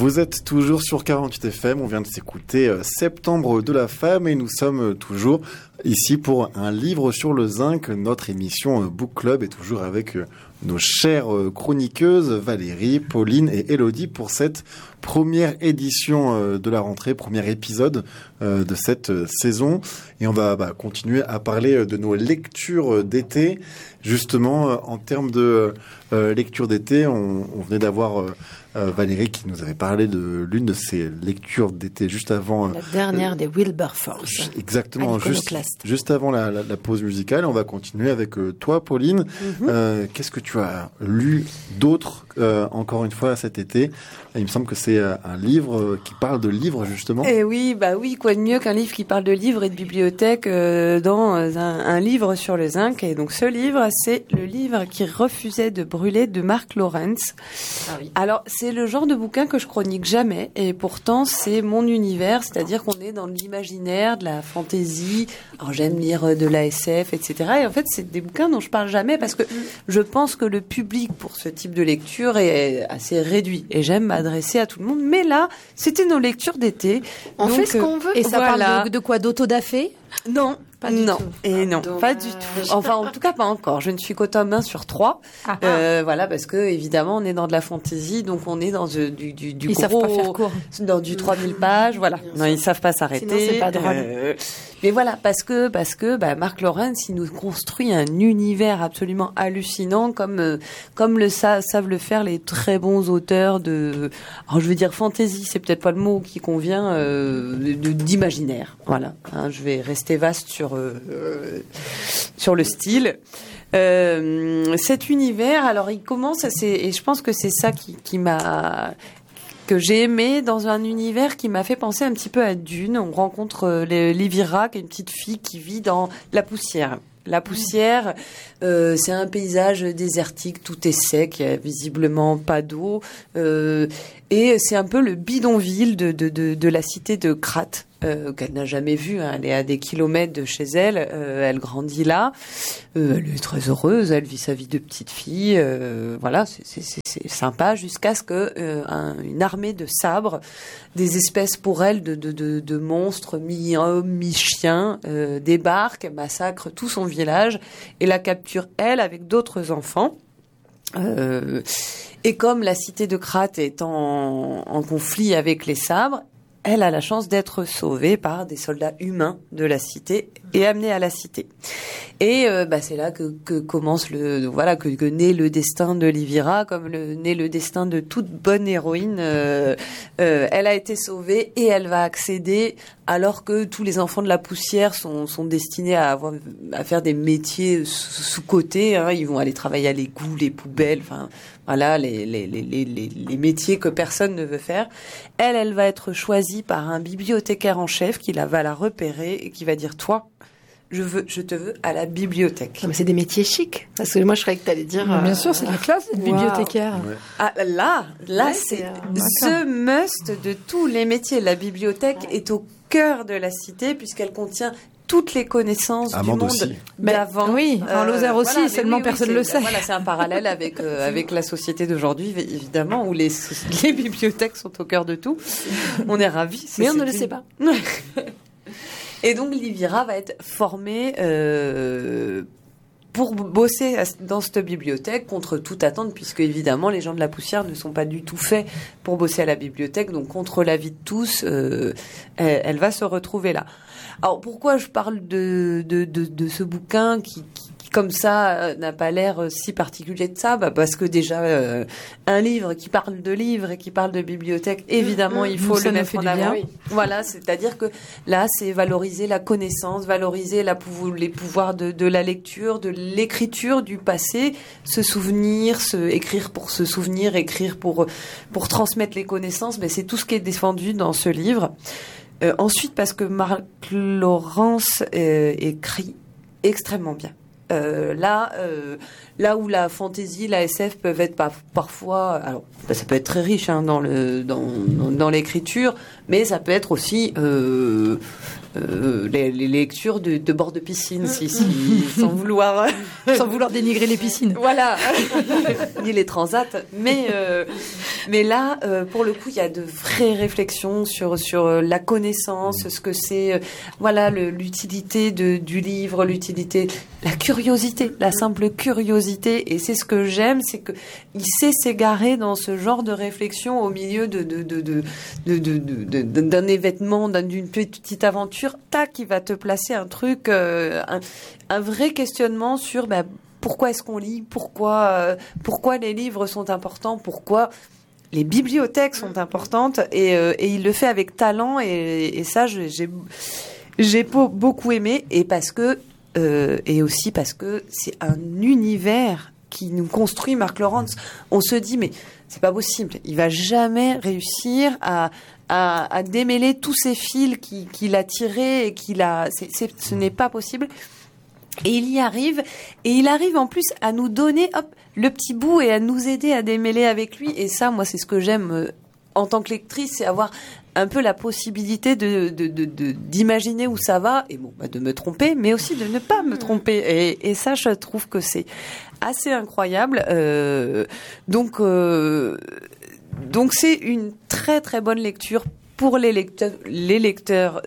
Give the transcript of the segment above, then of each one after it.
Vous êtes toujours sur 48 FM, on vient de s'écouter Septembre de la femme et nous sommes toujours ici pour un livre sur le zinc. Notre émission Book Club est toujours avec nos chères chroniqueuses Valérie, Pauline et Élodie pour cette première édition de la rentrée, premier épisode de cette saison. Et on va continuer à parler de nos lectures d'été. Justement, en termes de lecture d'été, on venait d'avoir Valérie qui nous avait parlé de l'une de ses lectures d'été juste avant... La dernière des Wilberforce. Exactement, juste avant la pause musicale. On va continuer avec toi, Pauline. Qu'est-ce que tu as lu d'autre, encore une fois, cet été? Il me semble que c'est un livre qui parle de livres, justement. Eh oui, quoi de mieux qu'un livre qui parle de livres et de bibliothèque dans un livre sur le zinc. Et donc ce livre, c'est le livre qui refusait de brûler de Mark Lawrence. Ah oui. Alors, c'est le genre de bouquin que je chronique jamais, et pourtant c'est mon univers, c'est-à-dire qu'on est dans l'imaginaire, de la fantaisie. Alors j'aime lire de la SF, etc. Et en fait, c'est des bouquins dont je parle jamais parce que je pense que le public pour ce type de lecture est assez réduit, et j'aime m'adresser à tout le monde. Mais là, c'était nos lectures d'été. On fait ce qu'on veut. Et ça parle de quoi, d'autodafé? Non. Pas du tout. Et non, pas du tout. Enfin, en tout cas, pas encore. Je ne suis qu'au tome 1 sur 3. Voilà, parce que, évidemment, on est dans de la fantaisie, donc on est dans du ils gros... savent pas faire court. Dans du 3000 pages, voilà. Non, ils savent pas s'arrêter. Sinon, c'est pas drôle. Mais voilà, parce que, Mark Lawrence, il nous construit un univers absolument hallucinant, comme savent le faire les très bons auteurs de, alors je veux dire fantaisie, c'est peut-être pas le mot qui convient, d'imaginaire. Voilà. Hein, je vais rester vaste sur le style. Cet univers, alors il commence, et je pense que c'est ça que j'ai aimé dans un univers qui m'a fait penser un petit peu à Dune. On rencontre Livira, qui est une petite fille qui vit dans la poussière. La poussière, c'est un paysage désertique, tout est sec, il y a visiblement pas d'eau, et c'est un peu le bidonville de la cité de Krat. Qu'elle n'a jamais vue, hein. Elle est à des kilomètres de chez elle, elle grandit là, elle est très heureuse, elle vit sa vie de petite fille, voilà, c'est sympa, jusqu'à ce que une armée de sabres, des espèces pour elle de monstres mi-hommes, mi-chiens, débarquent, massacrent tout son village et la capturent elle avec d'autres enfants. Et comme la cité de Krat est en conflit avec les sabres, elle a la chance d'être sauvée par des soldats humains de la cité et amenée à la cité. Et c'est là que commence que naît le destin de Livira, comme naît le destin de toute bonne héroïne. Elle a été sauvée et elle va accéder, alors que tous les enfants de la poussière sont destinés à faire des métiers sous-cotés. Hein. Ils vont aller travailler à l'égout, les poubelles, enfin voilà, les métiers que personne ne veut faire. Elle va être choisie par un bibliothécaire en chef qui va la repérer et qui va dire: toi, je te veux à la bibliothèque. Non, mais c'est des métiers chics. Parce que moi, je croyais que t'allais dire... Bien sûr, c'est la classe d'être bibliothécaire. Ouais. Ah, là, c'est the must de tous les métiers. La bibliothèque est au cœur de la cité, puisqu'elle contient toutes les connaissances du monde aussi. d'avant. Oui, en Lozère aussi, seulement personne ne le sait. Voilà, c'est un parallèle avec la société d'aujourd'hui, évidemment, où les bibliothèques sont au cœur de tout. On est ravis. Mais on ne le sait pas. Et donc, Livira va être formée pour bosser dans cette bibliothèque contre toute attente, puisque évidemment les gens de la poussière ne sont pas du tout faits pour bosser à la bibliothèque, donc contre l'avis de tous, elle va se retrouver là. Alors pourquoi je parle de ce bouquin qui comme ça n'a pas l'air si particulier de ça? Parce que déjà un livre qui parle de livres et qui parle de bibliothèque, évidemment il faut le mettre en avant. Oui. Voilà, c'est-à-dire que là c'est valoriser la connaissance, valoriser les pouvoirs de la lecture, de l'écriture du passé, se souvenir, écrire pour se souvenir, écrire pour transmettre les connaissances. Mais c'est tout ce qui est défendu dans ce livre. Ensuite, parce que Mark Lawrence écrit extrêmement bien. Là où la fantaisie, la SF peuvent être parfois, alors ça peut être très riche dans l'écriture, mais ça peut être aussi les lectures de bord de piscine, sans vouloir dénigrer les piscines. Voilà, ni les transats, mais Mais là, pour le coup, il y a de vraies réflexions sur la connaissance, ce que c'est, l'utilité du livre, l'utilité, la curiosité, la simple curiosité. Et c'est ce que j'aime, c'est que il sait s'égarer dans ce genre de réflexion au milieu d'un événement, d'une petite aventure. Tac, il va te placer un truc, un vrai questionnement sur pourquoi est-ce qu'on lit, pourquoi les livres sont importants, pourquoi les bibliothèques sont importantes, et il le fait avec talent, et ça j'ai beaucoup aimé, et aussi parce que c'est un univers qui nous construit, Mark Lawrence. On se dit, mais c'est pas possible, il va jamais réussir à démêler tous ces fils qu'il a tirés et ce n'est pas possible. Et il y arrive, et il arrive en plus à nous donner le petit bout et à nous aider à démêler avec lui. Et ça, moi, c'est ce que j'aime en tant que lectrice, c'est avoir un peu la possibilité d'imaginer où ça va, et de me tromper, mais aussi de ne pas me tromper. Et ça, je trouve que c'est assez incroyable. Donc c'est une très très bonne lecture pour les lecteurs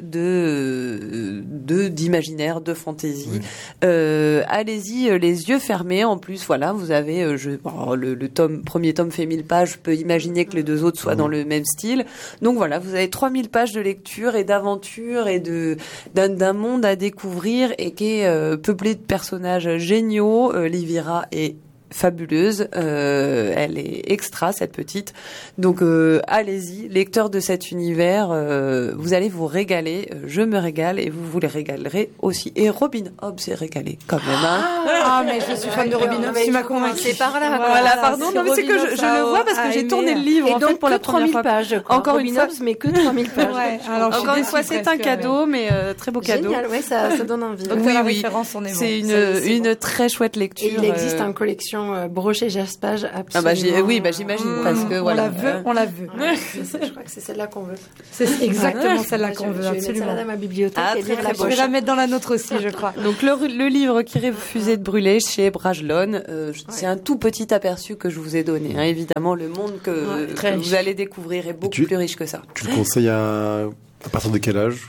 d'imaginaire, de fantaisie. Allez-y, les yeux fermés. En plus, voilà, vous avez le premier tome fait 1000 pages. Je peux imaginer que les deux autres soient dans le même style. Donc voilà, vous avez 3000 pages de lecture et d'aventure et d'un monde à découvrir, et qui est peuplé de personnages géniaux. Livira est fabuleuse, elle est extra, cette petite. Donc allez-y, lecteurs de cet univers, vous allez vous régaler. Je me régale, et vous les régalerez aussi. Et Robin Hobb s'est régalé quand même. Mais je suis fan de Robin Hobb, tu m'as convaincu. C'est par là. Voilà, pardon. Non, mais c'est que je le vois parce que j'ai tourné le livre en fait pour la première fois. Pages, encore une fois, mais que 3000 pages. Ouais, alors encore une fois, c'est un cadeau, mais très beau cadeau. Génial, ouais, ça donne envie. Donc la référence, on est bon. C'est une très chouette lecture. Et il existe en collection Brochet Jaspage, absolument. J'imagine, parce que voilà. On la veut. Je crois que c'est celle-là qu'on veut. C'est exactement celle-là qu'on veut, Je vais mettre absolument. celle-là dans ma bibliothèque et lire la Je vais la mettre dans la nôtre aussi, je crois. Donc le livre qui refusait de brûler chez Brajlon, c'est un tout petit aperçu que je vous ai donné. Évidemment, le monde que vous allez découvrir est beaucoup plus riche que ça. Tu le conseilles à partir de quel âge?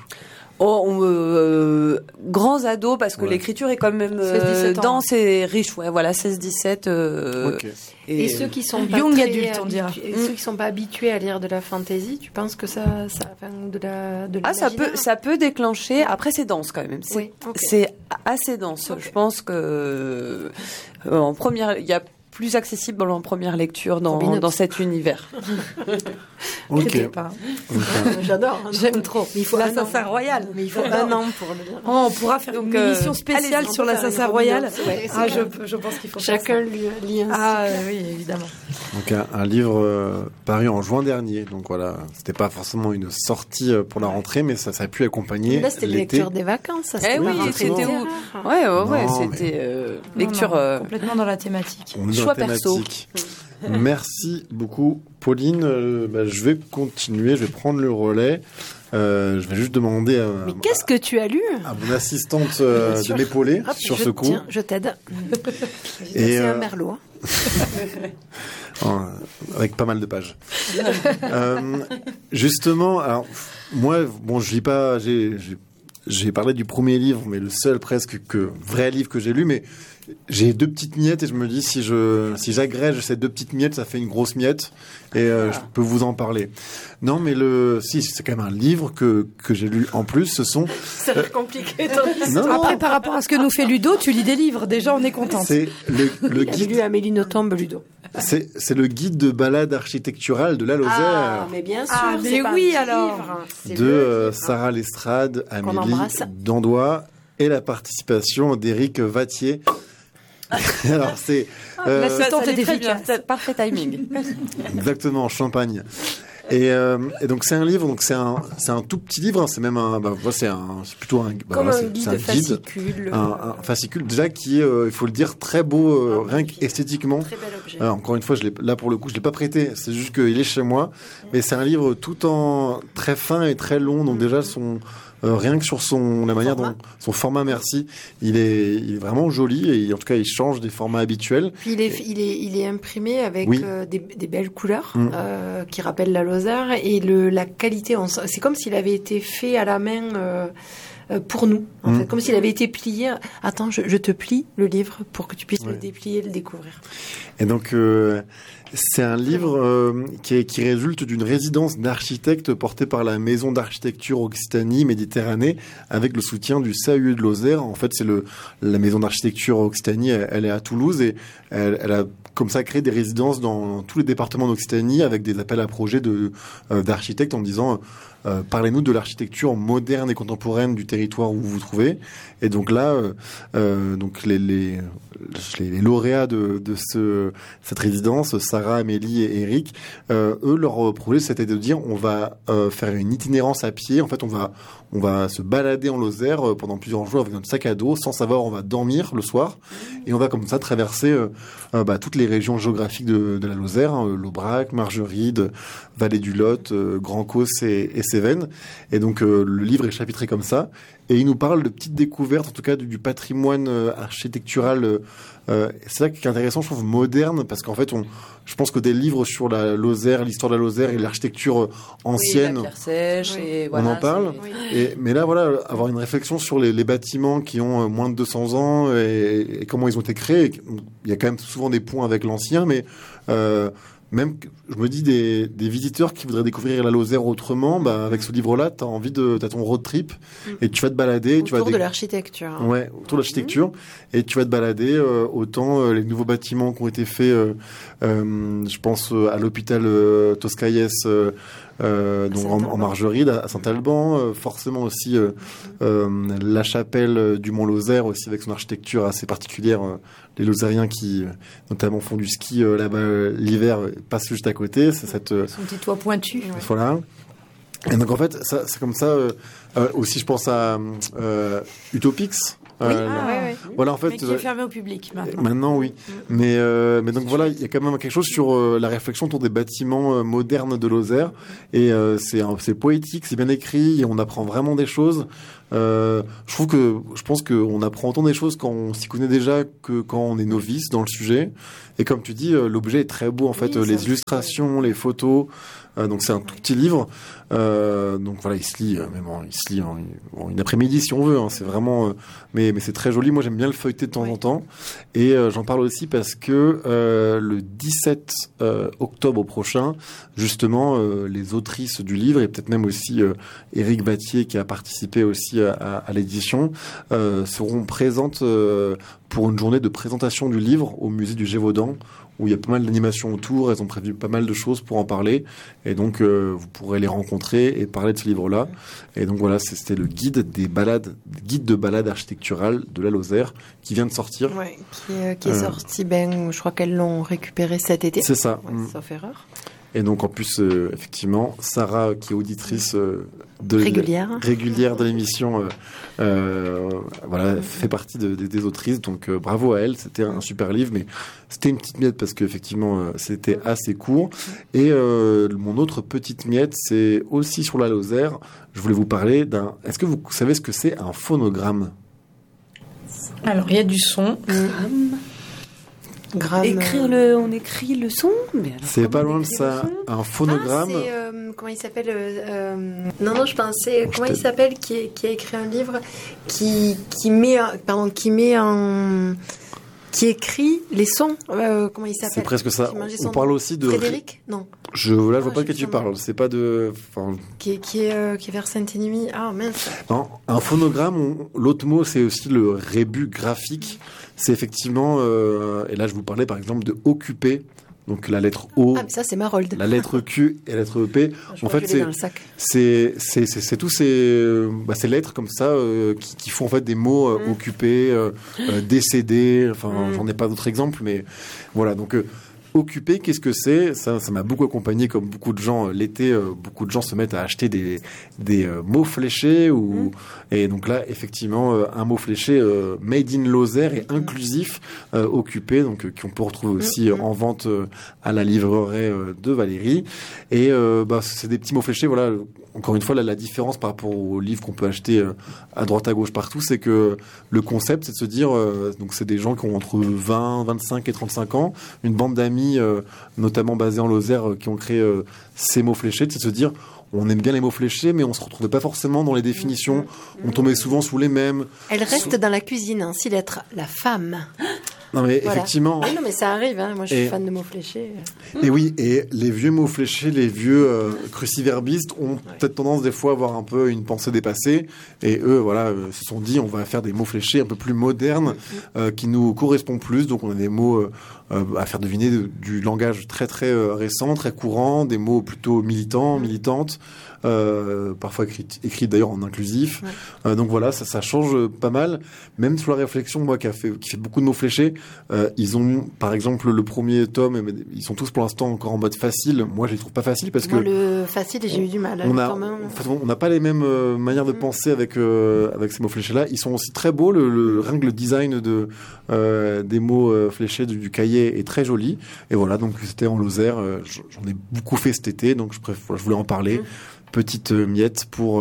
Grands ados, parce que l'écriture est quand même dense et riche. Ouais, voilà, 16-17. Et ceux qui sont pas young adultes, on dira. Et ceux qui sont pas habitués à lire de la fantasy, tu penses que ça ça peut déclencher. Après, c'est dense quand même. C'est assez dense. Je pense que en première, il y a plus accessible en première lecture dans cet univers. Ok. J'adore. J'aime trop. Mais il faut l'Assassin Royal. Mais il faut un an pour le lire. On pourra faire une émission spéciale sur l'Assassin Royal. Je pense qu'il faut chacun lit un. Ah oui, évidemment. Donc un livre paru en juin dernier. Donc voilà, c'était pas forcément une sortie pour la rentrée, mais ça a pu accompagner là, c'était l'été. lecture des vacances. Ça, c'était c'était où c'était lecture complètement dans la thématique. Choix perso. Merci beaucoup, Pauline. Je vais continuer, je vais prendre le relais. Je vais juste demander mais qu'est-ce que tu as lu à mon assistante de m'épauler sur ce coup. Tiens, je t'aide. C'est un merlot. Avec pas mal de pages. Justement, alors moi, je lis pas. J'ai parlé du premier livre, mais le seul presque vrai livre que j'ai lu, mais j'ai 2 petites miettes et je me dis si j'agrège ces 2 petites miettes, ça fait une grosse miette et je peux vous en parler. Non, mais c'est quand même un livre que j'ai lu en plus. Ce sont. Ça a l'air compliqué ton histoire. Après, par rapport à ce que nous fait Ludo, tu lis des livres. Déjà, on est contente. C'est le guide. J'ai lu Amélie Nothomb, Ludo. C'est le guide de balade architecturale de la Lozère. Ah, mais bien sûr. Mais oui, alors. De Sarah Lestrade, Amélie Dandois et la participation d'Éric Vattier. Alors c'est l'assistante est efficace. Parfait timing. Exactement, champagne. Et donc c'est un livre, donc c'est un tout petit livre, hein, c'est même c'est plutôt un comme un guide fascicule, un fascicule déjà qui est, il faut le dire, très beau, rien qu'esthétiquement. Très belle Encore une fois, là pour le coup, je l'ai pas prêté. C'est juste qu'il est chez moi, mais c'est un livre tout en très fin et très long. Donc déjà, rien que sur la manière dont son format, merci, il est vraiment joli et en tout cas, il change des formats habituels. Puis il est imprimé avec des belles couleurs qui rappellent la Lozère et la qualité. C'est comme s'il avait été fait à la main. Pour nous, en fait, comme s'il avait été plié. Attends, je te plie le livre pour que tu puisses le déplier et le découvrir. Et donc, c'est un livre qui résulte d'une résidence d'architectes portée par la Maison d'architecture Occitanie-Méditerranée avec le soutien du CAUE de Lozère. En fait, c'est la Maison d'architecture Occitanie, elle est à Toulouse et elle a comme ça créé des résidences dans tous les départements d'Occitanie avec des appels à projets d'architectes en disant parlez-nous de l'architecture moderne et contemporaine du territoire où vous vous trouvez. Et donc là, donc les lauréats de cette résidence, Sarah, Amélie et Eric, eux, leur projet, c'était de dire on va faire une itinérance à pied. En fait, on va se balader en Lozère pendant plusieurs jours avec notre sac à dos, sans savoir où on va dormir le soir. Et on va comme ça traverser toutes les régions géographiques de la Lozère, l'Aubrac, Margeride, Vallée du Lot, Grand Causse et Cévennes. Et donc le livre est chapitré comme ça. Et il nous parle de petites découvertes, en tout cas du patrimoine architectural. C'est ça qui est intéressant, je trouve, moderne, parce qu'en fait, je pense que des livres sur la Lozère, l'histoire de la Lozère et l'architecture ancienne, la pierre sèche, et on en parle. Mais là, voilà, avoir une réflexion sur les bâtiments qui ont moins de 200 ans et comment ils ont été créés. Il y a quand même souvent des points avec l'ancien, mais même, je me dis, des visiteurs qui voudraient découvrir la Lozère autrement, avec ce livre-là, t'as ton road trip et tu vas te balader. Autour de l'architecture. Ouais, autour de l'architecture. Et tu vas te balader, autant les nouveaux bâtiments qui ont été faits, je pense à l'hôpital Toscaïès, donc en Margeride, à Saint-Alban, forcément aussi la chapelle du Mont-Lozère, aussi avec son architecture assez particulière. Les Lozériens qui, notamment, font du ski là-bas l'hiver, passent juste à côté. C'est son petit toit pointu. Voilà. Et donc, en fait, c'est comme ça. Aussi, je pense à Utopix. Voilà, en fait, mais qui est fermé au public maintenant. Maintenant, oui. Mais donc voilà, il y a quand même quelque chose sur la réflexion autour des bâtiments modernes de Lozère. Et c'est poétique, c'est bien écrit, et on apprend vraiment des choses. Je pense qu'on apprend autant des choses quand on s'y connaît déjà que quand on est novice dans le sujet. Et comme tu dis, l'objet est très beau en fait, les illustrations, les photos. Donc c'est un tout petit livre. Donc voilà, il se lit en une après-midi si on veut. C'est vraiment, mais c'est très joli. Moi j'aime bien le feuilleter de temps en temps. Et j'en parle aussi parce que le 17 octobre prochain, justement, les autrices du livre et peut-être même aussi Éric Battier qui a participé aussi à l'édition seront présentes pour une journée de présentation du livre au musée du Gévaudan, où il y a pas mal d'animations autour. Elles ont prévu pas mal de choses pour en parler. Et donc, vous pourrez les rencontrer et parler de ce livre-là. Et donc, voilà, c'était le guide de balade architecturale de la Lozère qui vient de sortir. Ouais, qui est sorti, je crois qu'elles l'ont récupéré cet été. C'est ça. Sauf erreur. Et donc, en plus, effectivement, Sarah, qui est auditrice régulière de l'émission, fait partie des autrices. Donc, bravo à elle. C'était un super livre, mais c'était une petite miette parce qu'effectivement, c'était assez court. Et mon autre petite miette, c'est aussi sur la Lozère. Je voulais vous parler Est-ce que vous savez ce que c'est un phonogramme ? Alors, il y a du son. On écrit le son, mais alors, c'est pas loin de ça. Un phonogramme. Comment il s'appelle Non, je pensais. Comment il s'appelle qui a écrit un livre qui écrit les sons. Comment il s'appelle C'est presque ça. On parle aussi de. Frédéric Non. Je vois pas de quoi tu parles. C'est pas de. Qui est vers Saint-Émilion. Ah mince. Non, un phonogramme. L'autre mot, c'est aussi le rébus graphique. C'est effectivement. Et là, je vous parlais par exemple de occuper. Donc la lettre O. Ah, mais ça c'est Marold. La lettre Q et la lettre EP. En fait, c'est tous ces lettres comme ça qui font en fait des mots occupés, décédés. Enfin, j'en ai pas d'autres exemples, mais voilà. Donc Occupé, qu'est-ce que c'est ? Ça m'a beaucoup accompagné, comme beaucoup de gens l'été. Beaucoup de gens se mettent à acheter des mots fléchés et donc là, effectivement, un mot fléché made in Lozère et inclusif, Occupé, donc qu'on peut retrouver aussi en vente à la librairie de Valérie. Et c'est des petits mots fléchés. Voilà, encore une fois, la différence par rapport aux livres qu'on peut acheter à droite à gauche partout, c'est que le concept, c'est de se dire, donc c'est des gens qui ont entre 20, 25 et 35 ans, une bande d'amis notamment basés en Lozère qui ont créé ces mots fléchés, c'est de se dire on aime bien les mots fléchés mais on se retrouvait pas forcément dans les définitions, on tombait souvent sous les mêmes. Elle reste dans la cuisine, ainsi d'être la femme. Non mais effectivement. Oui, non mais ça arrive, hein. Moi je suis fan de mots fléchés. Et oui, et les vieux mots fléchés, les vieux cruciverbistes ont peut-être tendance des fois à avoir un peu une pensée dépassée. Et eux, se sont dit on va faire des mots fléchés un peu plus modernes qui nous correspondent plus. Donc on a des mots à faire deviner du langage très très récent, très courant, des mots plutôt militants, militantes. Parfois écrit d'ailleurs en inclusif. Donc voilà, ça change pas mal. Même sur la réflexion, moi qui fait beaucoup de mots fléchés, ils ont par exemple le premier tome, ils sont tous pour l'instant encore en mode facile. Moi je les trouve pas faciles parce que le facile, j'ai eu du mal. On n'a pas les mêmes manières de penser avec ces mots fléchés là. Ils sont aussi très beaux. Rien que le design des mots fléchés du cahier est très joli. Et voilà, donc c'était en Lozère. J'en ai beaucoup fait cet été, donc je voulais en parler. Petite miette pour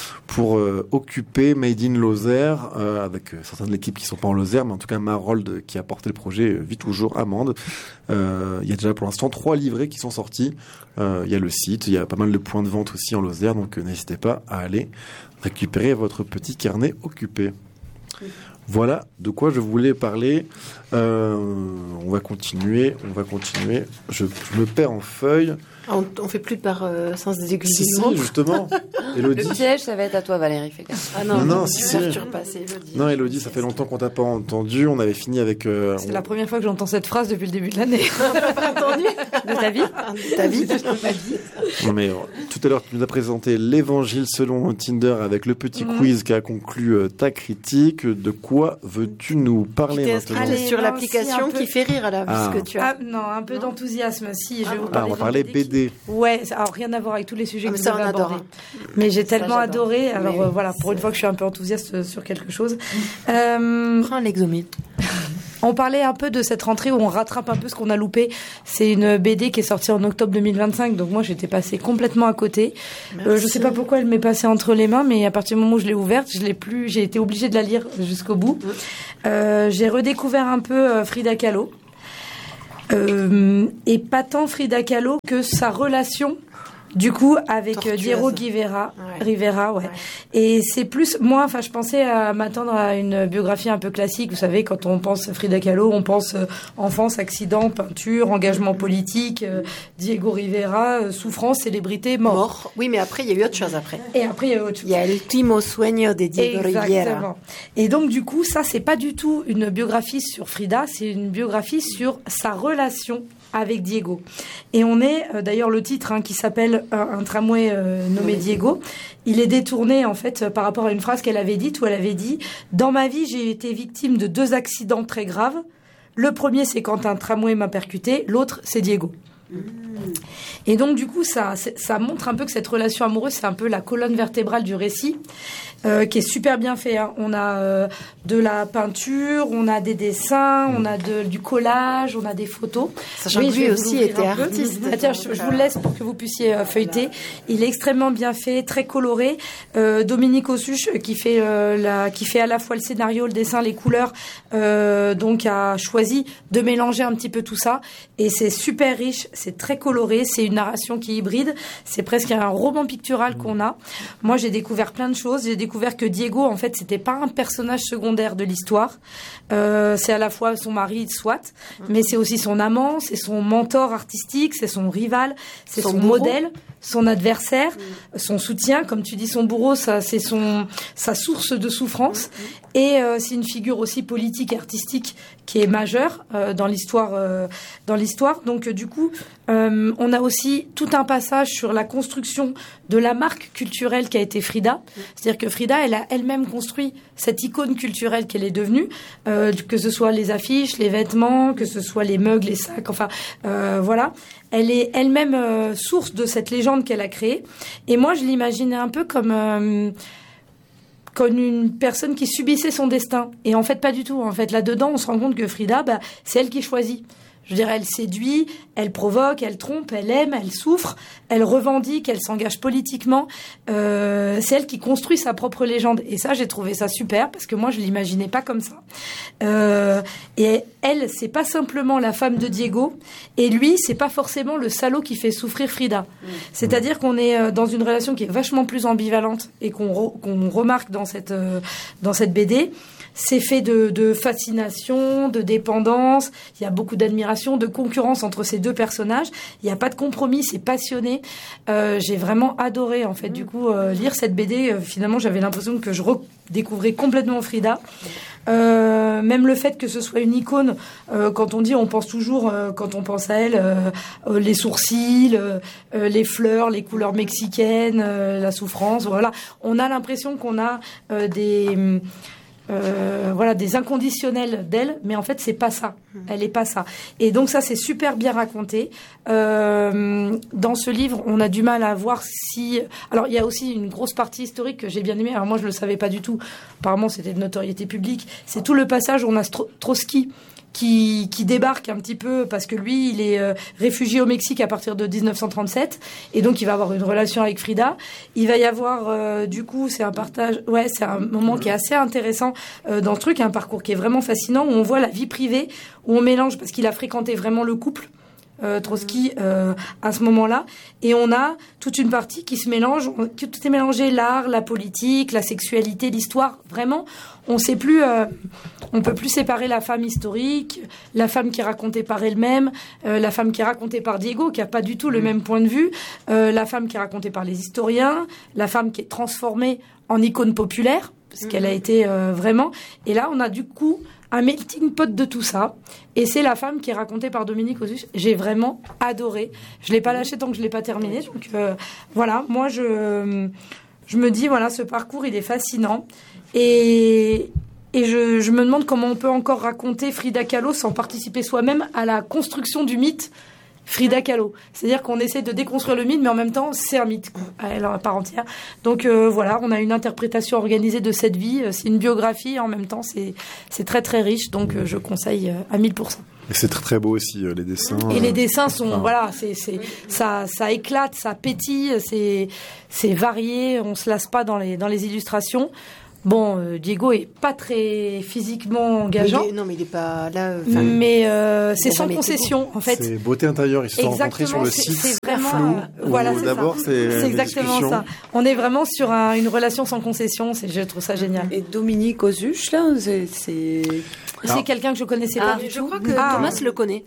Occupé, Made in Lozère, avec certains de l'équipe qui sont pas en Lozère, mais en tout cas Marold qui a porté le projet vit toujours Amande. Il y a déjà pour l'instant 3 livrets qui sont sortis. Il y a le site, il y a pas mal de points de vente aussi en Lozère, donc n'hésitez pas à aller récupérer votre petit carnet Occupé. Voilà de quoi je voulais parler. On va continuer. Je me perds en feuilles. On fait plus par sens des aiguilles. Si, justement. Élodie. Le piège, ça va être à toi, Valérie. Fais gaffe. Ah non, si. Élodie. Non, Élodie, ça fait longtemps qu'on t'a pas entendu. On avait fini avec. C'est la première fois que j'entends cette phrase depuis le début de l'année. Entendu de ta vie. De ta vie. Non mais tout à l'heure, tu nous as présenté l'Évangile selon Tinder avec le petit quiz qui a conclu ta critique. De quoi veux-tu nous parler maintenant? Sur l'application qui fait rire à la vue que tu as. Non, un peu d'enthousiasme. Si, je vais vous parler. On va parler BD. Ouais, alors rien à voir avec tous les sujets que vous ça, avez abordés. Mais j'ai tellement adoré. Alors voilà, pour une fois que je suis un peu enthousiaste sur quelque chose. Prends un Lexomil. On parlait un peu de cette rentrée où on rattrape un peu ce qu'on a loupé. C'est une BD qui est sortie en octobre 2025, donc moi j'étais passée complètement à côté. Je sais pas pourquoi elle m'est passée entre les mains, mais à partir du moment où je l'ai ouverte, j'ai été obligée de la lire jusqu'au bout. J'ai redécouvert un peu Frida Kahlo. Et pas tant Frida Kahlo que sa relation du coup avec Diego Rivera. Et c'est plus moi, enfin je pensais à m'attendre à une biographie un peu classique. Vous savez, quand on pense Frida Kahlo, on pense enfance, accident, peinture, engagement politique, Diego Rivera, souffrance, célébrité, mort. Oui, mais après il y a eu autre chose après. Et après il y a eu autre chose. Il y a El Último Sueño de Diego Rivera. Et donc du coup, ça c'est pas du tout une biographie sur Frida, c'est une biographie sur sa relation avec Diego. Et on est, d'ailleurs le titre qui s'appelle un tramway nommé Diego, il est détourné en fait par rapport à une phrase qu'elle avait dite où elle avait dit « Dans ma vie, j'ai été victime de 2 accidents très graves. Le premier, c'est quand un tramway m'a percuté. L'autre, c'est Diego. » Et donc du coup ça montre un peu que cette relation amoureuse c'est un peu la colonne vertébrale du récit qui est super bien fait. On a de la peinture, on a des dessins, on a du collage, on a des photos. Sachant que lui aussi était artiste. Tiens, je vous le laisse pour que vous puissiez feuilleter. Il est extrêmement bien fait, très coloré. Dominique Ossuche qui fait à la fois le scénario, le dessin, les couleurs, donc a choisi de mélanger un petit peu tout ça et c'est super riche. C'est très coloré, c'est une narration qui est hybride, c'est presque un roman pictural qu'on a. Moi, j'ai découvert plein de choses. J'ai découvert que Diego, en fait, c'était pas un personnage secondaire de l'histoire. C'est à la fois son mari, soit, mais c'est aussi son amant, c'est son mentor artistique, c'est son rival, c'est son modèle. son adversaire, son soutien, comme tu dis, son bourreau, ça c'est sa source de souffrance, et c'est une figure aussi politique et artistique qui est majeure dans l'histoire. Donc du coup, on a aussi tout un passage sur la construction de la marque culturelle qu'a été Frida. C'est-à-dire que Frida, elle a elle-même construit cette icône culturelle qu'elle est devenue, que ce soit les affiches, les vêtements, que ce soit les mugs, les sacs, enfin voilà. Elle est elle-même source de cette légende qu'elle a créée. Et moi, je l'imaginais un peu comme une personne qui subissait son destin. Et en fait, pas du tout. En fait, là-dedans, on se rend compte que Frida, c'est elle qui choisit. Je dirais, elle séduit, elle provoque, elle trompe, elle aime, elle souffre, elle revendique, elle s'engage politiquement. C'est elle qui construit sa propre légende. Et ça, j'ai trouvé ça super parce que moi, je l'imaginais pas comme ça. Et elle, c'est pas simplement la femme de Diego. Et lui, c'est pas forcément le salaud qui fait souffrir Frida. C'est-à-dire qu'on est dans une relation qui est vachement plus ambivalente et qu'on remarque dans cette BD. C'est fait de fascination, de dépendance. Il y a beaucoup d'admiration, de concurrence entre ces deux personnages. Il n'y a pas de compromis, c'est passionné. J'ai vraiment adoré, en fait, du coup, lire cette BD. Finalement, j'avais l'impression que je redécouvrais complètement Frida. Même le fait que ce soit une icône, quand on dit, on pense toujours, quand on pense à elle, les sourcils, les fleurs, les couleurs mexicaines, la souffrance, voilà. On a l'impression qu'on a des inconditionnels d'elle, mais en fait c'est pas ça. Elle est pas ça. Et donc ça c'est super bien raconté. Dans ce livre, on a du mal à voir si. Alors il y a aussi une grosse partie historique que j'ai bien aimée. Alors moi je le savais pas du tout. Apparemment c'était de notoriété publique. C'est tout le passage où on a Trotsky qui débarque un petit peu parce que lui, il est réfugié au Mexique à partir de 1937 et donc il va avoir une relation avec Frida. Il va y avoir du coup, c'est un moment qui est assez intéressant dans ce truc, un parcours qui est vraiment fascinant où on voit la vie privée, où on mélange parce qu'il a fréquenté vraiment le couple. Trotsky à ce moment-là, et on a toute une partie qui se mélange, tout est mélangé, l'art, la politique, la sexualité, l'histoire, vraiment, on sait plus, on peut plus séparer la femme historique, la femme qui est racontée par elle-même, la femme qui est racontée par Diego, qui a pas du tout le même point de vue, la femme qui est racontée par les historiens, la femme qui est transformée en icône populaire, parce qu'elle a été vraiment, et là on a du coup un melting pot de tout ça. Et c'est la femme qui est racontée par Dominique Osus. J'ai vraiment adoré. Je l'ai pas lâché tant que je l'ai pas terminé. Donc voilà, moi je me dis voilà, ce parcours il est fascinant. Et je me demande comment on peut encore raconter Frida Kahlo sans participer soi-même à la construction du mythe Frida Kahlo. C'est-à-dire qu'on essaie de déconstruire le mythe, mais en même temps, c'est un mythe, à part entière. Donc voilà, on a une interprétation organisée de cette vie. C'est une biographie, en même temps, c'est très très riche. Donc je conseille à 1000%. Et c'est très très beau aussi, les dessins. Et les dessins sont, ça éclate, ça pétille, c'est varié, on se lasse pas dans les illustrations. Bon, Diego est pas très physiquement engageant. Mais il est pas là. Mais c'est sans concession, en fait. C'est beauté intérieure. Ils se sont rencontrés sur le site. C'est vraiment flou. Voilà, c'est d'abord, ça. C'est exactement ça. On est vraiment sur une relation sans concession. Je trouve ça génial. Et Dominique Osus, là, c'est quelqu'un que je connaissais pas du tout. Je crois que Thomas le connaît.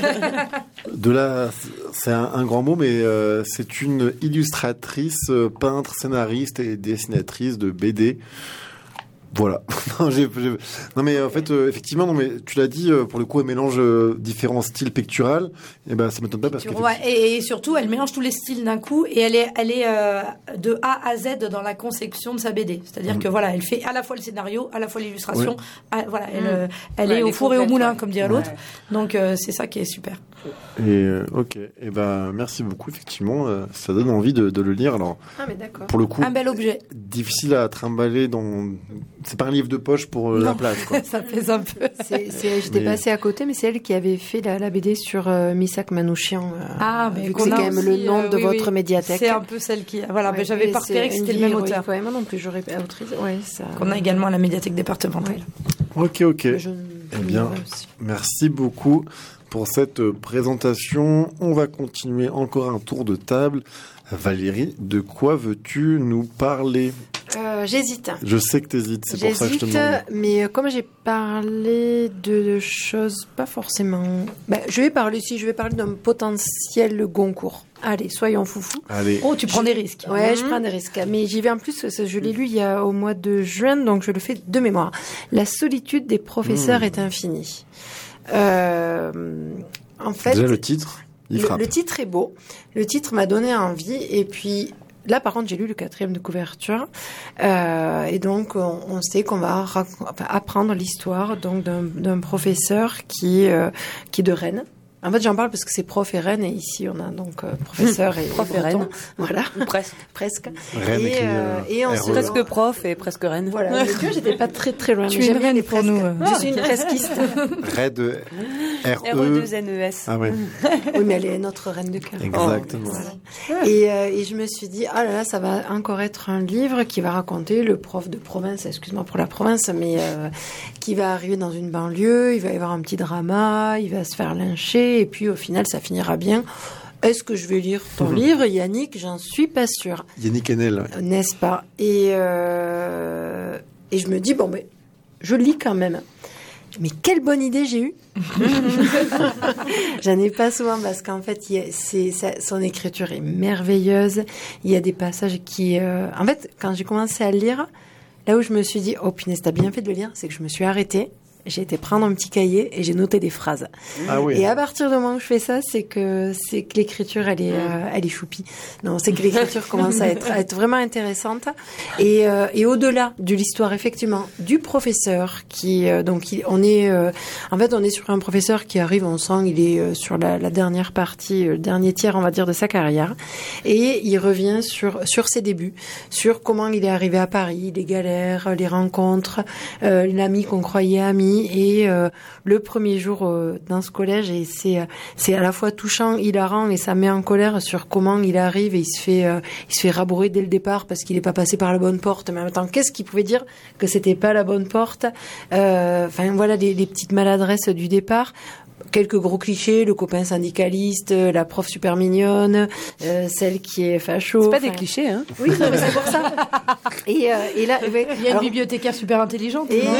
De là, c'est un grand mot, mais c'est une illustratrice, peintre, scénariste et dessinatrice de BD. Voilà. Non mais en fait effectivement, non mais tu l'as dit, pour le coup elle mélange différents styles picturales. Et ben ça m'étonne pas parce que et surtout elle mélange tous les styles d'un coup et elle est de A à Z dans la conception de sa BD. C'est-à-dire que voilà, elle fait à la fois le scénario, à la fois l'illustration. Ouais. Voilà, elle est au four et au moulin comme dirait l'autre. Donc c'est ça qui est super. Et ok, et ben merci beaucoup. Effectivement, ça donne envie de le lire. Alors, mais d'accord. Pour le coup, un bel objet. Difficile à trimballer c'est pas un livre de poche pour la plage, quoi. Ça pèse un peu. J'étais passée à côté, mais c'est elle qui avait fait la BD sur Misak Manouchian. Mais c'est quand même le nom de votre médiathèque. C'est un peu celle qui. Voilà, mais j'avais pas repéré que c'était le même auteur. Oui, moi non plus, j'aurais pas autorisé. Qu'on a également à la médiathèque départementale. Ok. Eh bien, merci beaucoup pour cette présentation. On va continuer encore un tour de table. Valérie, de quoi veux-tu nous parler ? J'hésite. Je sais que t'hésites, c'est pour ça que je te demande. Mais comme j'ai parlé de choses pas forcément... je vais parler d'un potentiel Goncourt. Allez, soyons foufous. Allez. Oh, tu prends des risques. Ouais, je prends des risques. Mais j'y vais en plus, je l'ai lu au mois de juin, donc je le fais de mémoire. La solitude des professeurs est infinie. En fait... Déjà le titre, il frappe. Le titre est beau. Le titre m'a donné envie. Et puis... Là, par contre, j'ai lu le 4e de couverture, et donc on sait qu'on va apprendre l'histoire donc d'un professeur qui est de Rennes. En fait, j'en parle parce que c'est prof et Rennes, et ici on a donc professeur et prof et Rennes. Voilà, ou presque. Rennes et presque prof et presque Rennes. Voilà, mais tu vois, j'étais pas très loin. Tu es une Rennes pour nous. Je suis une presquiste. Rennes. RE2NES. Ah ouais. Oui, mais elle est notre reine de cœur. Exactement. Voilà. Et je me suis dit, ah là là, ça va encore être un livre qui va raconter le prof de province, excuse-moi pour la province, mais qui va arriver dans une banlieue, il va y avoir un petit drama, il va se faire lyncher, et puis au final, ça finira bien. Est-ce que je vais lire ton livre, Yannick? J'en suis pas sûre. Yannick Enel. N'est-ce pas? Et je me dis, je lis quand même. Mais quelle bonne idée j'ai eue. J'en ai pas souvent parce qu'en fait, son écriture est merveilleuse. Il y a des passages qui... En fait, quand j'ai commencé à le lire, là où je me suis dit, oh punaise, t'as bien fait de le lire, c'est que je me suis arrêtée. J'ai été prendre un petit cahier et j'ai noté des phrases. Ah oui. Et à partir du moment où je fais ça, c'est que l'écriture, elle est choupie. Non, c'est que l'écriture commence à être vraiment intéressante. Et au-delà de l'histoire, effectivement, du professeur on est sur un professeur qui arrive, on sent, il est sur la dernière partie, le dernier tiers, on va dire, de sa carrière. Et il revient sur ses débuts, sur comment il est arrivé à Paris, les galères, les rencontres, l'ami qu'on croyait ami. Et le premier jour dans ce collège, et c'est à la fois touchant, hilarant, et ça met en colère sur comment il arrive et il se fait rabrouer dès le départ parce qu'il n'est pas passé par la bonne porte. Mais en même temps, qu'est-ce qu'il pouvait dire que c'était pas la bonne porte? Voilà les petites maladresses du départ. Quelques gros clichés, le copain syndicaliste, la prof super mignonne, celle qui est facho. C'est pas des clichés, hein? Oui, non, mais c'est pour ça. Et là, il y a une bibliothécaire super intelligente. Et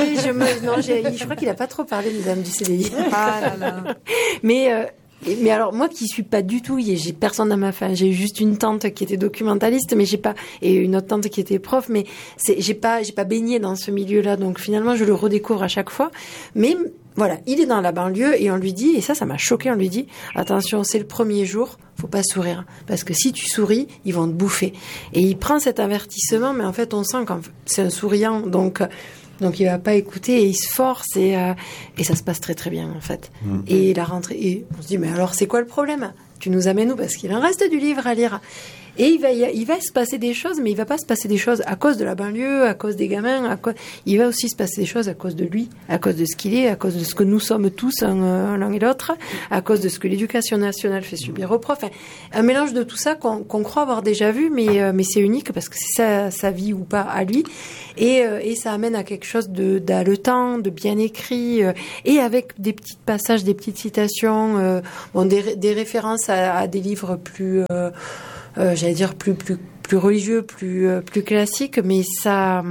je crois qu'il a pas trop parlé des dames du CDI. Ah là là. Mais alors moi qui suis pas du tout, j'ai personne dans ma famille, j'ai eu juste une tante qui était documentaliste, mais et une autre tante qui était prof, mais j'ai pas baigné dans ce milieu-là, donc finalement je le redécouvre à chaque fois. Mais voilà, il est dans la banlieue et on lui dit, et ça m'a choqué, on lui dit, attention, c'est le premier jour, faut pas sourire, parce que si tu souris, ils vont te bouffer. Et il prend cet avertissement, mais en fait on sent que c'est un souriant, donc il va pas écouter et il se force et ça se passe très très bien en fait. Et la rentrée, et on se dit mais alors c'est quoi le problème? Tu nous amènes où? Parce qu'il en reste du livre à lire. Et il va se passer des choses, mais il va pas se passer des choses à cause de la banlieue, à cause des gamins, il va aussi se passer des choses à cause de lui, à cause de ce qu'il est, à cause de ce que nous sommes tous l'un et l'autre, à cause de ce que l'éducation nationale fait subir aux profs. Enfin, un mélange de tout ça qu'on croit avoir déjà vu, mais c'est unique parce que c'est sa vie ou pas à lui. Et ça amène à quelque chose d'haletant, de bien écrit, et avec des petits passages, des petites citations, des références à des livres plus... j'allais dire plus religieux, plus classique, mais ça,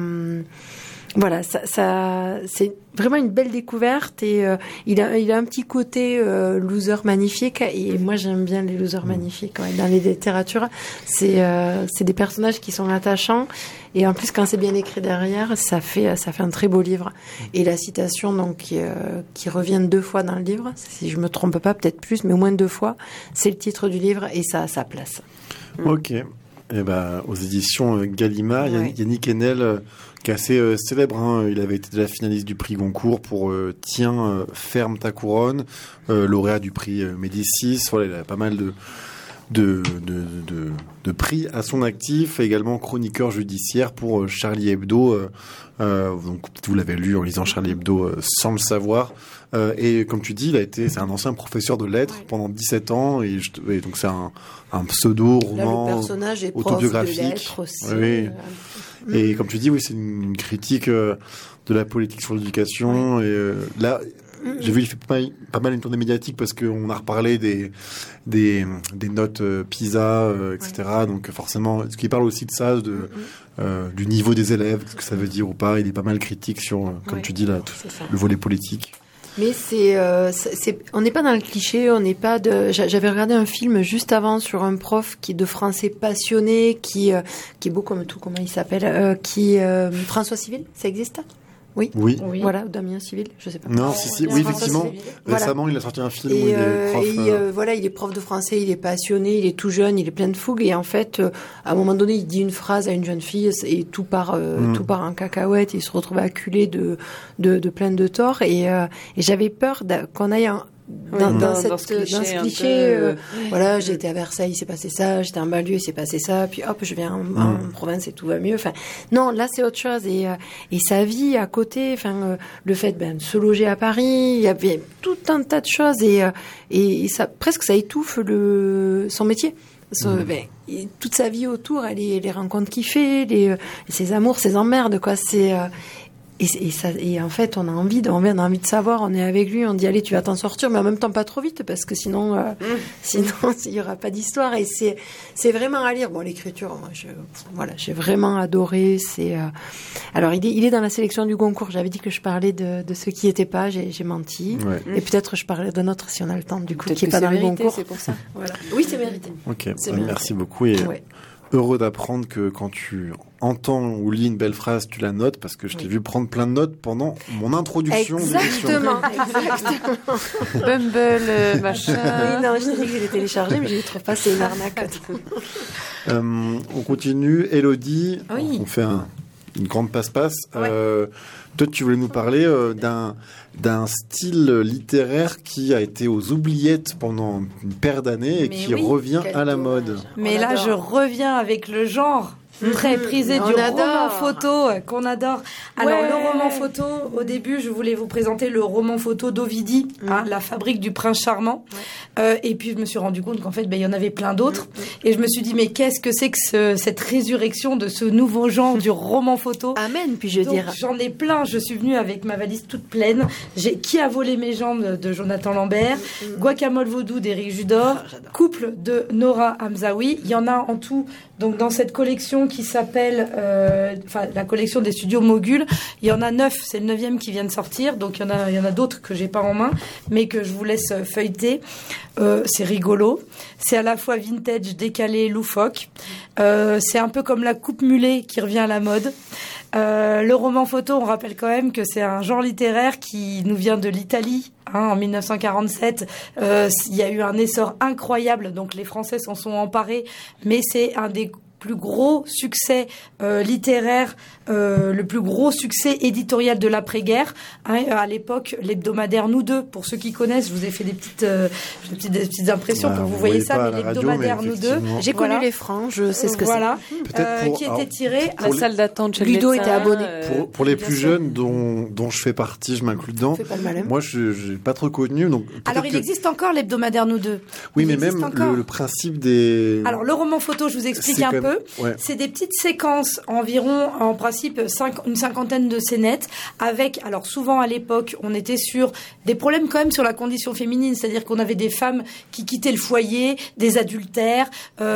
voilà, ça c'est vraiment une belle découverte et il a un petit côté loser magnifique et moi j'aime bien les losers magnifiques dans les littératures. C'est des personnages qui sont attachants et en plus quand c'est bien écrit derrière, ça fait un très beau livre. Et la citation donc qui revient 2 fois dans le livre, si je me trompe pas, peut-être plus, mais au moins 2 fois, c'est le titre du livre et ça a sa place. Ok. Et aux éditions Gallimard, Ouais. Yannick Enel, qui est assez célèbre, hein. Il avait été déjà finaliste du prix Goncourt pour Tiens, ferme ta couronne, lauréat du prix Médicis. Voilà, il a pas mal de prix à son actif, également chroniqueur judiciaire pour Charlie Hebdo. Donc vous l'avez lu en lisant Charlie Hebdo sans le savoir. Et comme tu dis, c'est un ancien professeur de lettres pendant 17 ans et donc c'est un pseudo roman Là, le personnage est autobiographique. prof de lettres aussi. Oui. Et comme tu dis, oui, c'est une critique de la politique sur l'éducation. Et là, j'ai vu il fait pas mal une tournée médiatique parce qu'on a reparlé des notes PISA, etc. Donc forcément, ce qui parle aussi de ça, du niveau des élèves, ce que ça veut dire ou pas. Il est pas mal critique sur, comme tu dis là, le volet politique. Mais on n'est pas dans le cliché, on n'est pas j'avais regardé un film juste avant sur un prof qui est de français passionné, qui est beau comme tout, comment il s'appelle, François Civil, ça existe? Oui. Voilà, Damien Civil, je sais pas. Non, oui, effectivement. Récemment, voilà. Il a sorti un film où il est prof. Voilà, il est prof de français, il est passionné, il est tout jeune, il est plein de fougue, et en fait, à un moment donné, il dit une phrase à une jeune fille, et tout part en cacahuète, et il se retrouve acculé de plein de torts, et j'avais peur qu'on aille dans ce cliché, voilà, j'ai été à Versailles, il s'est passé ça, j'étais en banlieue, il s'est passé ça, puis hop, je viens en province et tout va mieux. Enfin, non, là c'est autre chose, et sa vie à côté, le fait de se loger à Paris, il y avait tout un tas de choses, et ça presque ça étouffe son métier. Toute sa vie autour, les rencontres qu'il fait, ses amours, ses emmerdes, quoi. C'est et en fait, on a envie de savoir, on est avec lui, on dit allez, tu vas t'en sortir, mais en même temps pas trop vite parce que sinon il y aura pas d'histoire, et c'est vraiment à lire. Bon, l'écriture, moi j'ai vraiment adoré. Alors il est dans la sélection du Goncourt. J'avais dit que je parlais de ceux qui étaient pas, j'ai menti. Ouais. Et peut-être je parlais d'un autre si on a le temps, du coup, qui est pas dans le Goncourt. C'est pour ça. Voilà. Oui, c'est mérité. Ok, merci beaucoup. Et heureux d'apprendre que quand tu entends ou lis une belle phrase, tu la notes, parce que je t'ai vu prendre plein de notes pendant mon introduction. Exactement. Bumble, machin. Oui, non, je t'ai dit que je l'ai téléchargé, mais je ne trouve pas, c'est une arnaque. On continue. Élodie, on fait une grande passe-passe. Toi, tu voulais nous parler d'un style littéraire qui a été aux oubliettes pendant une paire d'années et qui revient à la mode. Mais là, je reviens avec le genre très prisé du roman photo qu'on adore. Alors le roman photo, au début, je voulais vous présenter le roman photo d'Ovidie, La fabrique du prince charmant. Et puis je me suis rendu compte qu'en fait, il y en avait plein d'autres. Et je me suis dit, mais qu'est-ce que c'est que cette résurrection de ce nouveau genre du roman photo? Amen. Puis je dirais. J'en ai plein. Je suis venue avec ma valise toute pleine. J'ai Qui a volé mes jambes de Jonathan Lambert, Guacamole vaudou d'Éric Judor, Couple de Nora Hamzaoui. Il y en a en tout. Donc dans cette collection qui s'appelle la collection des studios Mogul, il y en a 9, c'est le 9e qui vient de sortir, donc il y en a d'autres que j'ai pas en main, mais que je vous laisse feuilleter. C'est rigolo, c'est à la fois vintage, décalé, loufoque. C'est un peu comme la coupe mulet qui revient à la mode. Le roman photo, on rappelle quand même que c'est un genre littéraire qui nous vient de l'Italie. En 1947, il y a eu un essor incroyable, donc les Français s'en sont emparés, mais c'est un des plus gros succès littéraire, le plus gros succès éditorial de l'après-guerre. À l'époque, l'hebdomadaire Nous Deux, pour ceux qui connaissent, je vous ai fait des petites impressions pour que vous voyez ça, mais l'hebdomadaire Nous Deux. J'ai connu les francs, je sais ce que c'est. Qui était tiré à la salle d'attente chez Ludo était abonné. Pour les plus jeunes dont je fais partie, je m'inclus dedans. Moi, je n'ai pas trop connu. Donc alors, il existe encore l'hebdomadaire Nous Deux. Oui, mais même le principe des... Alors, le roman photo, je vous explique un peu. Ouais. C'est des petites séquences, environ, en principe, une cinquantaine de scénettes, avec, alors souvent à l'époque, on était sur des problèmes quand même sur la condition féminine, c'est-à-dire qu'on avait des femmes qui quittaient le foyer, des adultères,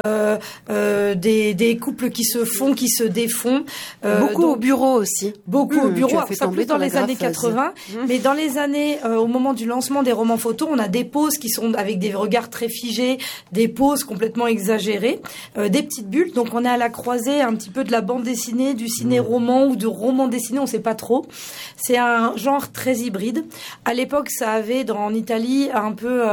des couples qui se font, qui se défont. Beaucoup au bureau aussi. Beaucoup au bureau, ça plus dans les années 80, mais dans les années, au moment du lancement des romans photos, on a des poses qui sont avec des regards très figés, des poses complètement exagérées, des petites bulles, donc on est à la croisée un petit peu de la bande dessinée, du ciné-roman ou de roman dessiné, on sait pas trop. C'est un genre très hybride. À l'époque, ça avait en Italie un peu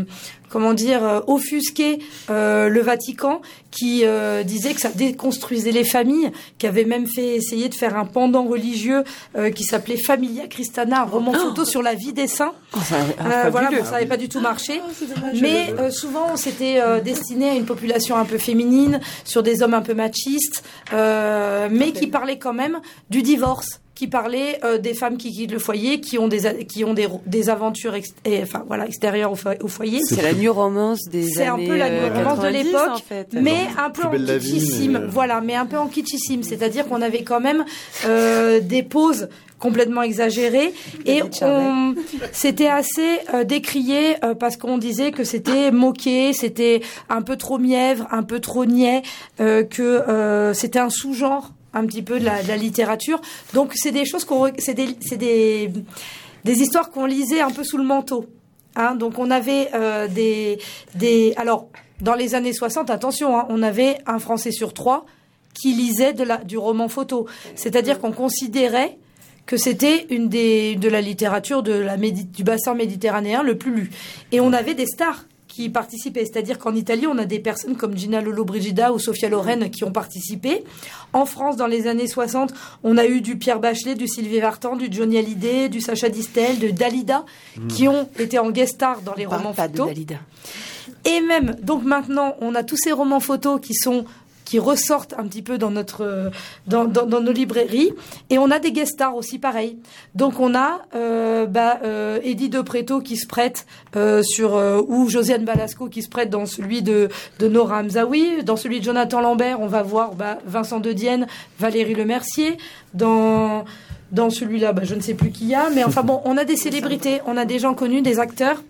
offusqué le Vatican, qui disait que ça déconstruisait les familles, qui avait même essayer de faire un pendant religieux qui s'appelait Familia Christiana, un roman photo sur la vie des saints. Ça n'avait pas du tout marché. Mais souvent, c'était destiné à une population un peu féminine, sur des hommes un peu machistes, mais qui parlaient quand même du divorce, qui parlait des femmes qui quittent le foyer, qui ont des aventures extérieures au foyer. C'est la new romance des années. C'est un peu la new romance de l'époque, en fait. mais un peu en kitschissime. Voilà, mais un peu en kitschissime. C'est-à-dire qu'on avait quand même des poses complètement exagérées et c'était assez décrié parce qu'on disait que c'était moqué, c'était un peu trop mièvre, un peu trop niais, que c'était un sous-genre un petit peu de la littérature. Donc c'est des choses c'est des histoires qu'on lisait un peu sous le manteau. Hein, donc on avait alors dans les années 60, attention, hein, on avait un Français sur 3 qui lisait du roman photo. C'est-à-dire qu'on considérait que c'était de la littérature du bassin méditerranéen le plus lu. Et on avait des stars qui participaient. C'est-à-dire qu'en Italie, on a des personnes comme Gina Lollobrigida ou Sophia Loren qui ont participé. En France, dans les années 60, on a eu du Pierre Bachelet, du Sylvie Vartan, du Johnny Hallyday, du Sacha Distel, de Dalida, qui ont été en guest star dans les romans photos. De Dalida. Et même, donc maintenant, on a tous ces romans photos qui ressortent un petit peu dans nos librairies, et on a des guest stars aussi pareil. Donc on a Eddie De Pretto qui se prête ou Josiane Balasco qui se prête dans celui de Nora Hamzaoui, dans celui de Jonathan Lambert on va voir Vincent De Dienne, Valérie Lemercier, dans celui-là je ne sais plus qui y a, mais enfin bon, on a des célébrités, on a des gens connus, des acteurs,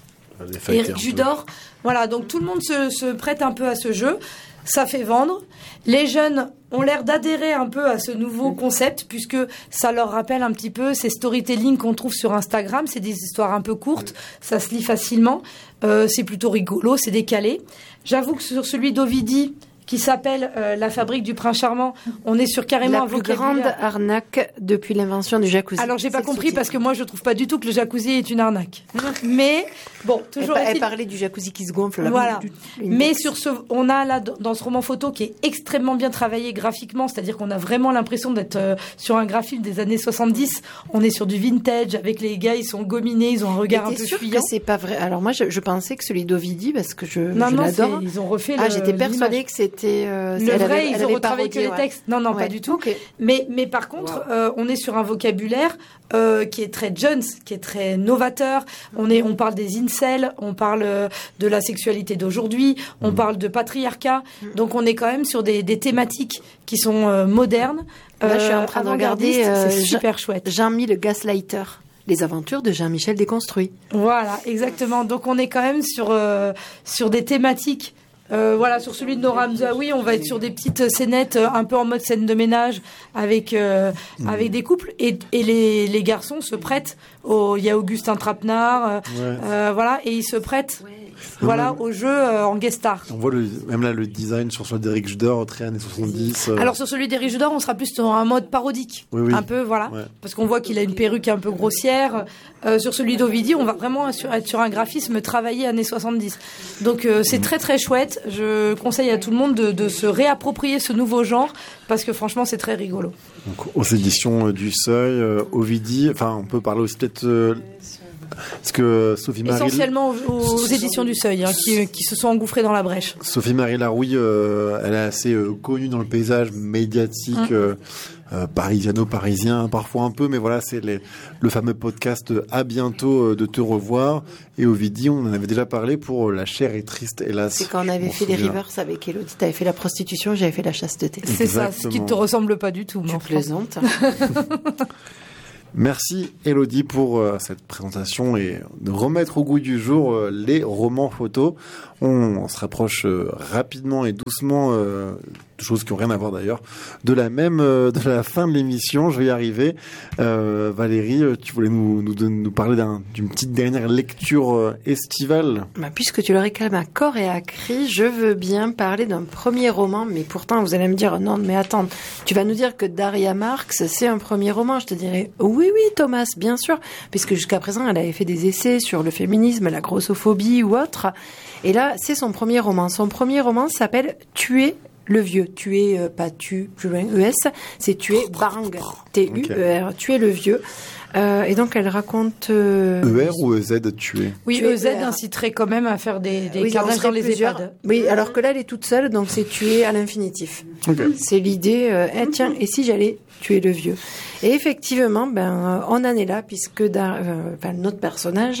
Éric Judor, voilà, donc tout le monde se prête un peu à ce jeu. Ça fait vendre. Les jeunes ont l'air d'adhérer un peu à ce nouveau concept puisque ça leur rappelle un petit peu ces storytelling qu'on trouve sur Instagram. C'est des histoires un peu courtes, ça se lit facilement. C'est plutôt rigolo, c'est décalé. J'avoue que sur celui d'Ovidie, qui s'appelle La Fabrique du Prince Charmant, on est sur carrément la plus grande arnaque depuis l'invention du jacuzzi. Alors j'ai pas compris parce que moi je trouve pas du tout que le jacuzzi est une arnaque. Mais bon, toujours elle parlait du jacuzzi qui se gonfle là. Voilà. Mais on a là dans ce roman photo qui est extrêmement bien travaillé graphiquement, c'est-à-dire qu'on a vraiment l'impression d'être sur un graphisme des années 70. On est sur du vintage avec les gars, ils sont gominés, ils ont un regard un peu fuyant. Que c'est pas vrai. Alors moi je pensais que celui d'Ovidie parce que je l'adore. Ils ont refait j'étais persuadée que c'était le vrai, ils ont retravaillé que les textes. Non, pas du tout. Okay. Mais par contre, on est sur un vocabulaire qui est très Jones, qui est très novateur. On parle des incels, on parle de la sexualité d'aujourd'hui, on parle de patriarcat. Donc on est quand même sur des thématiques qui sont modernes. Là, je suis en train de regarder. C'est super chouette. Jean-Mi le Gaslighter. Les aventures de Jean-Michel Déconstruit. Voilà, exactement. Donc on est quand même sur des thématiques. Sur celui de Nora Hamzaoui, on va être sur des petites scénettes un peu en mode scène de ménage avec des couples et les garçons se prêtent il y a Augustin Trapenard, et ils se prêtent au jeu en guest star. On voit même là le design sur celui d'Éric Judor, très années 70. Alors sur celui d'Éric Judor, on sera plus dans un mode parodique, un peu parce qu'on voit qu'il a une perruque un peu grossière. Sur celui d'Ovidie, on va vraiment être sur un graphisme travaillé années 70. Donc c'est très très chouette. Je conseille à tout le monde de se réapproprier ce nouveau genre parce que franchement c'est très rigolo. Donc, aux éditions du Seuil, Ovidie, on peut parler aussi peut-être parce que Sophie Marie... Essentiellement aux éditions du Seuil, qui se sont engouffrés dans la brèche. Sophie Marie Larouille, elle est assez connue dans le paysage médiatique parisiano-parisien, parfois un peu, mais voilà, c'est le fameux podcast À bientôt de te revoir. Et Ovidie, on en avait déjà parlé pour La chair est triste, hélas. C'est quand on avait fait les Rivers avec Elodie, t'avais fait la prostitution, j'avais fait la chasteté. C'est ça, ce qui ne te ressemble pas du tout. Tu plaisantes. Merci Elodie pour cette présentation et de remettre au goût du jour les romans photos. On se rapproche rapidement et doucement, choses qui n'ont rien à voir d'ailleurs, de la fin de l'émission. Je vais y arriver. Valérie, tu voulais nous parler d'une petite dernière lecture estivale. Puisque tu le réclames à corps et à cri, je veux bien parler d'un premier roman, mais pourtant vous allez me dire non, mais attends, tu vas nous dire que Daria Marx c'est un premier roman. Je te dirais oui Thomas, bien sûr, puisque jusqu'à présent elle avait fait des essais sur le féminisme, la grossophobie ou autre. Et là, c'est son premier roman. Son premier roman s'appelle Tuer le vieux. Tuer, pas tu, plus loin, ES. C'est Tuer, bang, T-U-E-R, Tuer le vieux. Et donc elle raconte... ER ou EZ tuer? Oui, EZ inciterait quand même à faire des carnages dans les EHPAD. Oui, alors que là elle est toute seule, donc c'est tuer à l'infinitif. Okay. C'est l'idée, tiens, et si j'allais tuer le vieux? Et effectivement, on en est là, puisque notre personnage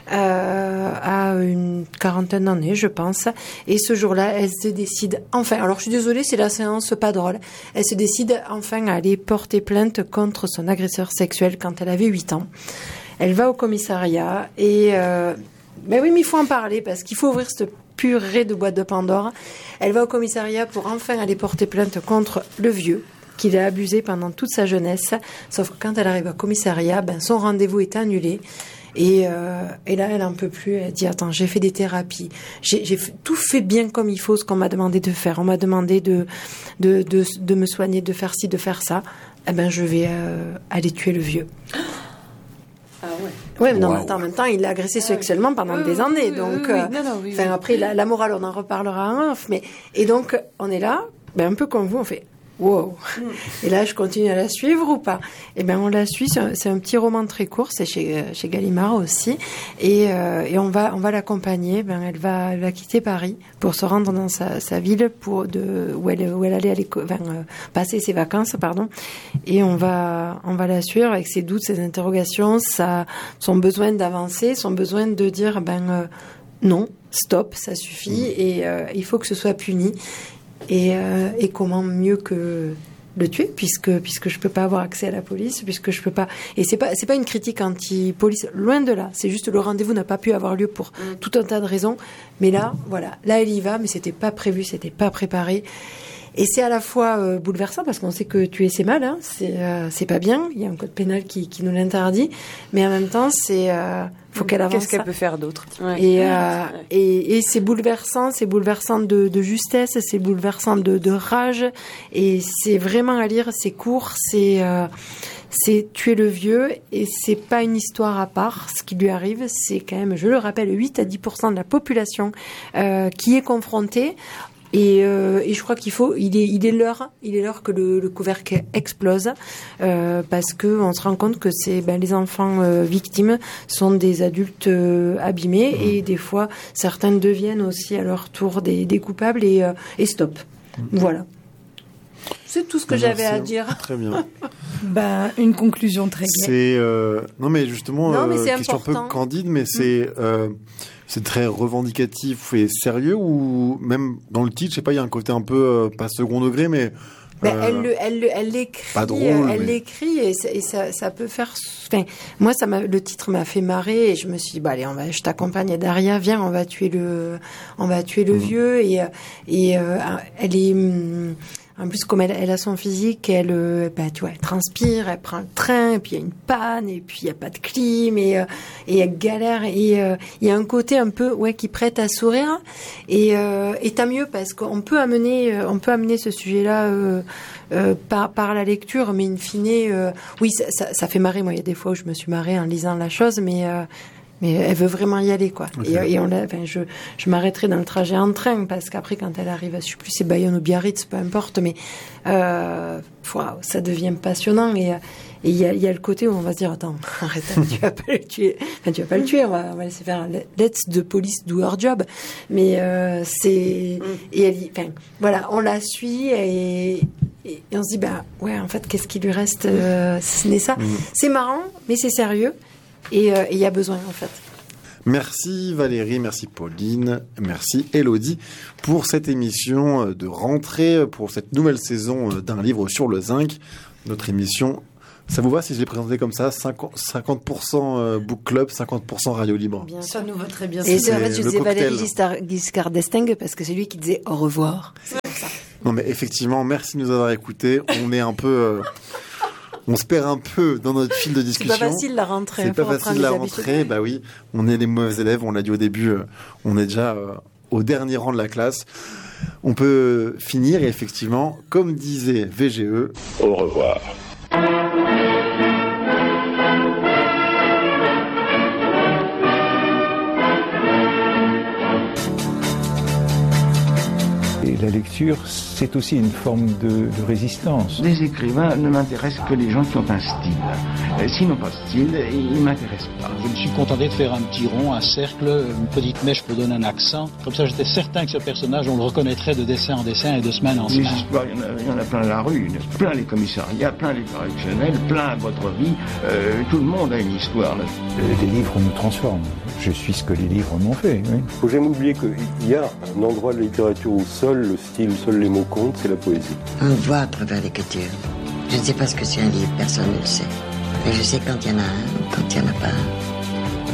a une quarantaine d'années, je pense, et ce jour-là, elle se décide enfin, alors je suis désolée, c'est la séance pas drôle, elle se décide enfin à aller porter plainte contre son agresseur sexuel quand elle avait 8 ans. Elle va au commissariat et... oui, mais il faut en parler, parce qu'il faut ouvrir cette purée de boîte de Pandore. Elle va au commissariat pour enfin aller porter plainte contre le vieux, qu'il a abusé pendant toute sa jeunesse. Sauf que quand elle arrive au commissariat, son rendez-vous est annulé. Et là, elle en peut plus. Elle dit, attends, j'ai fait des thérapies. J'ai tout fait bien comme il faut, ce qu'on m'a demandé de faire. On m'a demandé de me soigner, de faire ci, de faire ça. Je vais aller tuer le vieux. Ah ouais. Ouais, mais en même temps, il l'a agressé sexuellement pendant des années. Donc, après, la morale, on en reparlera en off. Et donc, on est là, un peu comme vous, on fait... Wow. Et là, je continue à la suivre ou pas? On la suit. C'est un petit roman très court. C'est chez Gallimard aussi. Et on va l'accompagner. Elle va quitter Paris pour se rendre dans sa ville où elle allait aller passer ses vacances, pardon. Et on va la suivre avec ses doutes, ses interrogations, son besoin d'avancer, son besoin de dire, non, stop, ça suffit. Et il faut que ce soit puni. Et comment mieux que le tuer, puisque je peux pas avoir accès à la police, puisque je peux pas. Et c'est pas une critique anti-police, loin de là. C'est juste le rendez-vous n'a pas pu avoir lieu pour tout un tas de raisons. Mais là, voilà, là elle y va, mais c'était pas prévu, c'était pas préparé. Et c'est à la fois bouleversant parce qu'on sait que tuer c'est mal, hein, c'est pas bien. Il y a un code pénal qui nous l'interdit, mais en même temps faut qu'elle avance. Qu'est-ce qu'elle peut faire d'autre? Et c'est bouleversant de justesse, c'est bouleversant de rage, et c'est vraiment à lire. C'est court, c'est tuer le vieux, et c'est pas une histoire à part. Ce qui lui arrive, c'est quand même, je le rappelle, 8 à 10% de la population qui est confrontée. Et je crois il est l'heure que le couvercle explose, parce que on se rend compte que les enfants victimes sont des adultes abîmés, et des fois certains deviennent aussi à leur tour des coupables, et stop. Voilà. C'est tout ce que j'avais à dire. Très bien. Une conclusion très gaie. Non mais justement, c'est question important. Un peu candide, mais c'est très revendicatif et sérieux, ou même dans le titre, je sais pas, il y a un côté un peu pas second degré, mais elle l'écrit, pas drôle, l'écrit, et ça peut faire. Enfin, moi, le titre m'a fait marrer, et je me suis dit, allez, je t'accompagne, Daria, viens, on va tuer le vieux, et elle est. En plus, comme elle a son physique, elle transpire, elle prend le train, et puis il y a une panne, et puis il y a pas de clim, et elle galère, et il y a un côté un peu qui prête à sourire, et tant mieux, parce qu'on peut amener ce sujet-là par la lecture, mais in fine, oui, ça fait marrer. Moi, il y a des fois où je me suis marrée en lisant la chose, mais elle veut vraiment y aller, quoi. Okay. Et je m'arrêterai dans le trajet en train, parce qu'après, quand elle arrive, je sais plus, c'est Bayonne ou Biarritz, peu importe, mais ça devient passionnant, et il y a le côté où on va se dire, attends, arrête, tu vas pas le tuer, on va laisser faire, let's the police do her job, mais et on la suit, et on se dit, en fait, qu'est-ce qui lui reste, si ce n'est ça. C'est marrant, mais c'est sérieux. Et il y a besoin, en fait. Merci Valérie, merci Pauline, merci Élodie pour cette émission de rentrée, pour cette nouvelle saison d'un livre sur le zinc. Notre émission, ça vous va si je l'ai présenté comme ça, 50% book club, 50% radio libre? Bien, ça nous va très bien. Et en fait, je disais Valérie Giscard d'Estaing parce que c'est lui qui disait au revoir. C'est comme ça. Non mais effectivement, merci de nous avoir écoutés. On est un peu... on se perd un peu dans notre fil de discussion. C'est pas facile la rentrée. C'est pas facile la rentrée. Bah oui, on est les mauvais élèves. On l'a dit au début. On est déjà au dernier rang de la classe. On peut finir, et effectivement, comme disait VGE, au revoir. la lecture, c'est aussi une forme de résistance. Les écrivains ne m'intéressent que les gens qui ont un style. S'ils n'ont pas de style, ils ne m'intéressent pas. Je me suis contenté de faire un petit rond, un cercle, une petite mèche pour donner un accent. Comme ça, j'étais certain que ce personnage, on le reconnaîtrait de dessin en dessin et de semaine en semaine. Les histoires, il y en a plein la rue, plein les commissariats, plein les correctionnels, plein votre vie. Tout le monde a une histoire. Là. Les livres nous transforment. Je suis ce que les livres m'ont fait. Oui. Faut jamais oublier qu'il y a un endroit de la littérature où seul le style, seuls les mots comptent, c'est la poésie. On voit à travers l'écriture. Je ne sais pas ce que c'est un livre, personne ne le sait. Mais je sais quand il y en a un ou quand il n'y en a pas un.